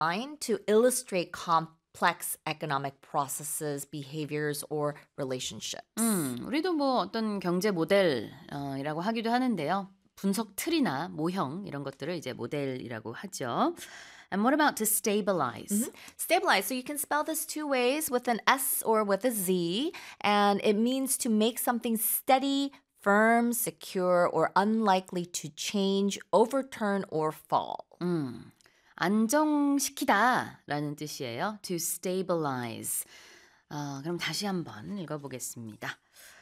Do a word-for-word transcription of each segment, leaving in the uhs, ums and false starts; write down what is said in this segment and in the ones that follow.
to illustrate complex economic processes, behaviors, or relationships. 음, 우리도 뭐 어떤 경제 모델이라고 하기도 하는데요. 분석 틀이나 모형 이런 것들을 이제 모델이라고 하죠. And what about to stabilize? Mm-hmm. Stabilize. So you can spell this two ways, with an S or with a Z. And it means to make something steady, firm, secure, or unlikely to change, overturn, or fall. 음, 안정시키다라는 뜻이에요. To stabilize. 어, 그럼 다시 한번 읽어보겠습니다.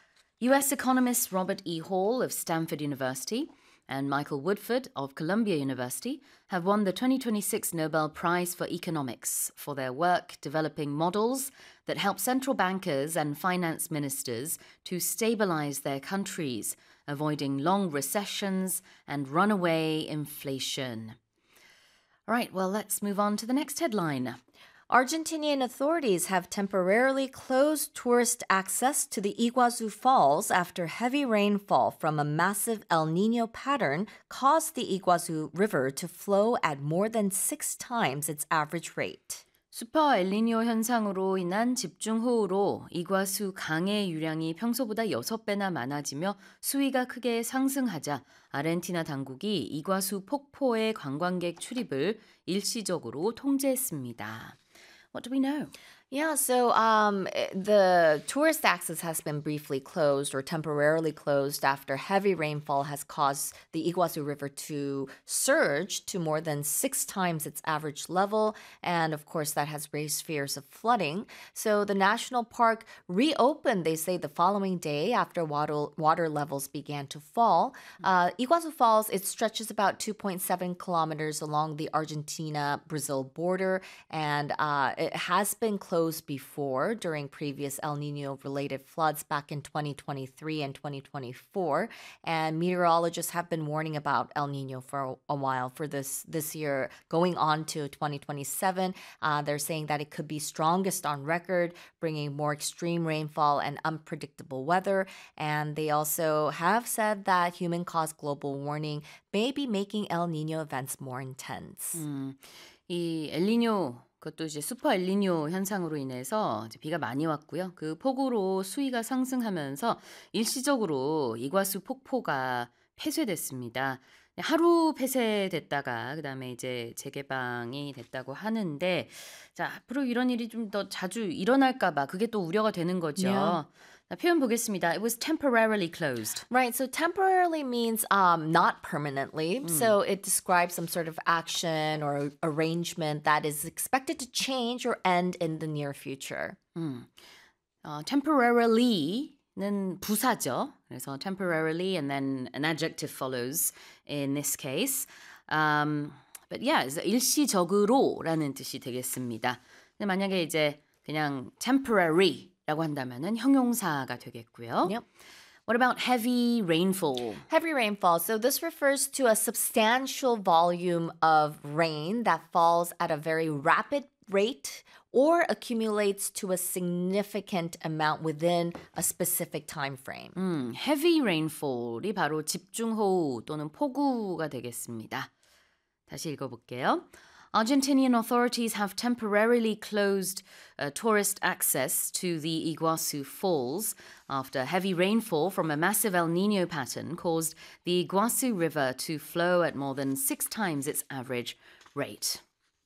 U S economists Robert E. Hall of Stanford University and Michael Woodford of Columbia University have won the twenty twenty-six Nobel Prize for Economics for their work developing models that help central bankers and finance ministers to stabilize their countries, avoiding long recessions and runaway inflation. All right, well, let's move on to the next headline. Argentinian authorities have temporarily closed tourist access to the Iguazu Falls after heavy rainfall from a massive El Nino pattern caused the Iguazu River to flow at more than six times its average rate. 슈퍼 엘니뇨 현상으로 인한 집중호우로 이과수 강의 유량이 평소보다 여섯 배나 많아지며 수위가 크게 상승하자 아르헨티나 당국이 이과수 폭포의 관광객 출입을 일시적으로 통제했습니다. What do we know? Yeah, so um, the tourist access has been briefly closed or temporarily closed after heavy rainfall has caused the Iguazu River to surge to more than six times its average level. And of course, that has raised fears of flooding. So the national park reopened, they say, the following day after water, water levels began to fall. Uh, Iguazu Falls, it stretches about two point seven kilometers along the Argentina-Brazil border, and uh, it has been closed before during previous El Nino-related floods back in twenty twenty-three and twenty twenty-four. And meteorologists have been warning about El Nino for a while for this, this year. Going on to twenty twenty-seven, uh, they're saying that it could be strongest on record, bringing more extreme rainfall and unpredictable weather. And they also have said that human-caused global warming may be making El Nino events more intense. 음, 이 엘니뇨 그것도 이제 슈퍼 엘니뇨 현상으로 인해서 이제 비가 많이 왔고요. 그 폭우로 수위가 상승하면서 일시적으로 이과수 폭포가 폐쇄됐습니다. 하루 폐쇄됐다가 그다음에 이제 재개방이 됐다고 하는데 자, 앞으로 이런 일이 좀 더 자주 일어날까 봐 그게 또 우려가 되는 거죠. Yeah. 자, 표현 보겠습니다. It was temporarily closed. Right, so temporarily means um, not permanently. Mm. So it describes some sort of action or arrangement that is expected to change or end in the near future. 음. 어, temporarily는 부사죠. 그래서 temporarily and then an adjective follows in this case. Um, but yeah, 일시적으로라는 뜻이 되겠습니다. 근데 만약에 이제 그냥 temporary 라고 한다면은 형용사가 되겠고요. Yep. What about heavy rainfall? Heavy rainfall. So this refers to a substantial volume of rain that falls at a very rapid rate or accumulates to a significant amount within a specific time frame. 음, heavy rainfall이 바로 집중호우 또는 폭우가 되겠습니다. 다시 읽어볼게요. Argentinian authorities have temporarily closed uh, tourist access to the Iguazu Falls after heavy rainfall from a massive El Nino pattern caused the Iguazu River to flow at more than six times its average rate.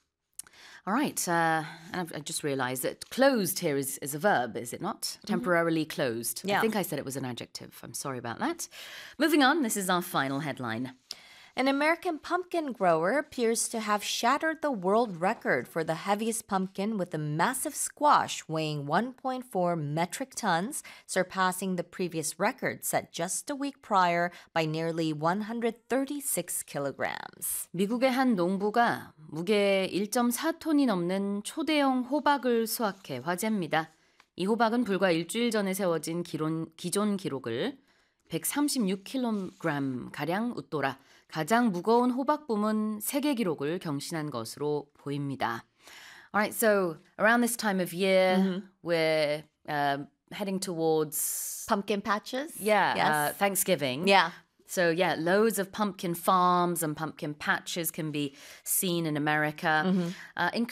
All right, uh, and I've, I just realized that closed here is, is a verb, is it not? Mm-hmm. Temporarily closed. Yeah. I think I said it was an adjective. I'm sorry about that. Moving on, this is our final headline. An American pumpkin grower appears to have shattered the world record for the heaviest pumpkin with a massive squash weighing one point four metric tons, surpassing the previous record set just a week prior by nearly one hundred thirty-six kilograms. 미국의 한 농부가 무게 일 점 사 톤이 넘는 초대형 호박을 수확해 화제입니다. 이 호박은 불과 일주일 전에 세워진 기론, 기존 기록을 백삼십육 킬로그램 가량 웃돌아 가장 무거운 호박 부문 세계 기록을 경신한 것으로 보입니다. Alright, so around this time of year, mm-hmm. we're uh, heading towards pumpkin patches. Yeah, yes. uh, Thanksgiving. Yeah. So, yeah, loads of pumpkin farms and pumpkin patches can be seen in America. Uh,